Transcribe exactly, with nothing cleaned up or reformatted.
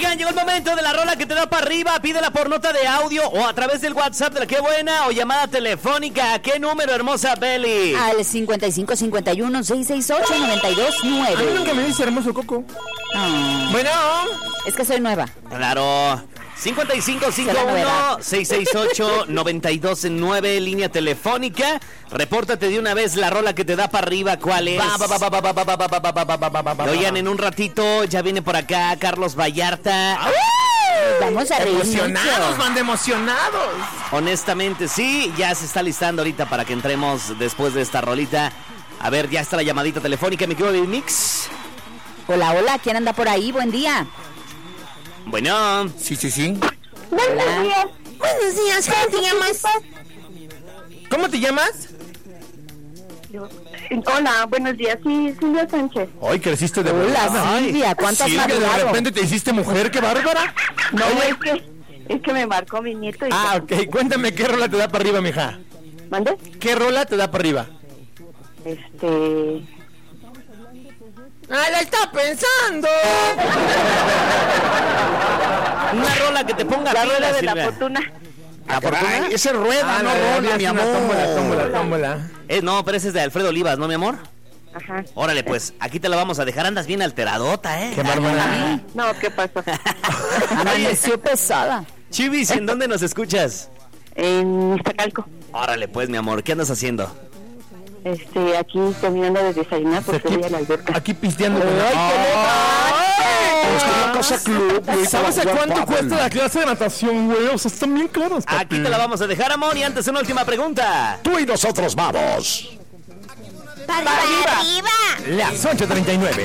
Oigan, llegó el momento de la rola que te da para arriba. Pídela por nota de audio o a través del WhatsApp de la Qué Buena o llamada telefónica. ¿A qué número, hermosa Beli? Al cincuenta y cinco cincuenta y uno seiscientos sesenta y ocho noventa y dos nueve. A mí nunca me dice hermoso Coco. Oh. Bueno. Es que soy nueva. Claro. cincuenta y cinco cincuenta y uno seiscientos sesenta y ocho noventa y dos nueve, línea telefónica. Repórtate de una vez la rola que te da para arriba. ¿Cuál es? Oigan, en un ratito ya viene por acá Carlos Vallarta. Vamos a reír Emocionados, van de emocionados. Honestamente, sí, ya se está listando ahorita para que entremos después de esta rolita. A ver, ya está la llamadita telefónica, mi querido Mix. Hola, hola, ¿quién anda por ahí? Buen día. Bueno. Sí, sí, sí. Buenos días. Buenos días, ¿cómo te llamas? ¿Cómo te llamas? Hola, buenos días. Sí, Silvia Sánchez. Hoy creciste de Hola, verdad. Silvia, ¿cuánto has Silvia, de madurado? repente te hiciste mujer, qué bárbara. No, es que, es que me marcó mi nieto y... Ah, ok. Cuéntame, ¿qué rola te da para arriba, mija? ¿Mande? ¿Qué rola te da para arriba? Este... ¡Ah, la está pensando! Una rola que te ponga La pila, rueda de Silvia. la fortuna. ¿La fortuna? Ese rueda, Ah, no la rola, mi amor. Tómbola, tómbola, tómbola. Eh, no, pero ese es de Alfredo Olivas, ¿no, mi amor? Ajá. Órale, pues, aquí te la vamos a dejar. Andas bien alteradota, ¿eh? Qué bárbara. No, ¿qué pasó? Amaneció pesada. Chivis, ¿en dónde nos escuchas? En Iztacalco. Órale, pues, mi amor, ¿qué andas haciendo? Este, aquí terminando de desayunar porque Aquí, voy a la alberca. aquí pisteando. con- Es que la casa club, güey. ¿Sabes a cuánto cuesta la clase de natación, güey? O sea, están bien caros. Aquí te la vamos a dejar, amor. Y antes, una última pregunta. Tú y nosotros vamos. ¡Para arriba! Las ocho treinta y nueve.